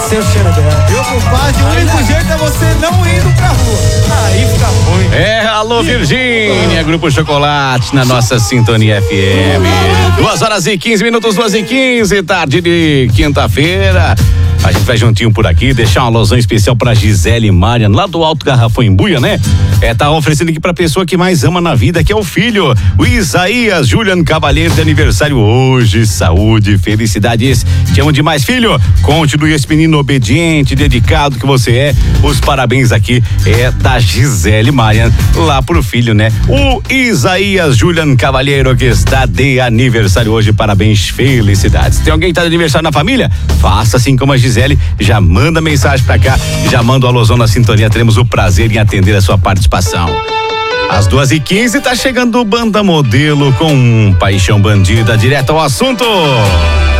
Seu cheiro dela. Meu compadre, o único jeito é você não indo pra rua. Aí fica ruim. Alô Virgínia, Grupo Chocolate na nossa Sintonia FM. 2h15, 2h15, tarde de quinta-feira. A gente vai juntinho por aqui, deixar uma alusão especial pra Gisele Marian, lá do Alto Garrafão em Buia, né? Tá oferecendo aqui pra pessoa que mais ama na vida, que é o filho, o Isaías Julian Cavalheiro, de aniversário hoje. Saúde, felicidades. Te amo demais, filho. Continue esse menino obediente, dedicado que você é. Os parabéns aqui da Gisele Marian, lá pro filho, né? O Isaías Julian Cavalheiro, que está de aniversário hoje. Parabéns, felicidades. Tem alguém que tá de aniversário na família? Faça assim como a Gisele, já manda mensagem pra cá, já manda o alusão na sintonia, teremos o prazer em atender a sua participação. Às 2h15 tá chegando o Banda Modelo com Paixão Bandida, direto ao assunto.